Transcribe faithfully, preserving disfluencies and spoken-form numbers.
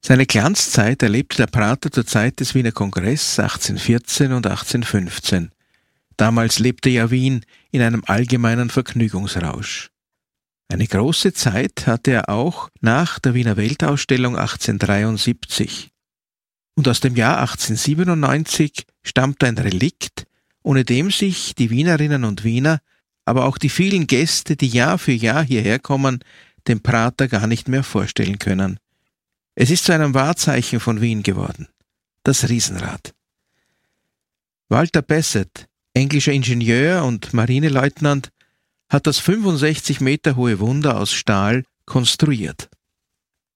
Seine Glanzzeit erlebte der Prater zur Zeit des Wiener Kongresses achtzehnhundertvierzehn und achtzehnhundertfünfzehn. Damals lebte ja Wien in einem allgemeinen Vergnügungsrausch. Eine große Zeit hatte er auch nach der Wiener Weltausstellung achtzehnhundertdreiundsiebzig. Und aus dem Jahr achtzehnhundertsiebenundneunzig stammt ein Relikt, ohne dem sich die Wienerinnen und Wiener, aber auch die vielen Gäste, die Jahr für Jahr hierher kommen, den Prater gar nicht mehr vorstellen können. Es ist zu einem Wahrzeichen von Wien geworden. Das Riesenrad. Walter Bassett, englischer Ingenieur und Marineleutnant, hat das fünfundsechzig Meter hohe Wunder aus Stahl konstruiert.